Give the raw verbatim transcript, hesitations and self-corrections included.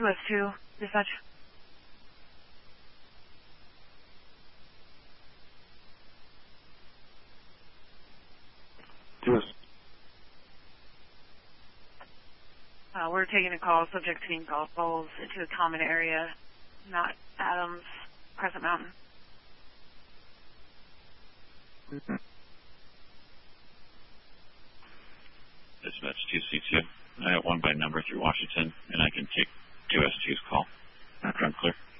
two S two, dispatch. two S. Uh, we're taking a call, subject seeing golf balls into a common area, not Adams, Crescent Mountain. Mm-hmm. Dispatch two C two. I got one by number through Washington, and I can take two S two's call. Front clear.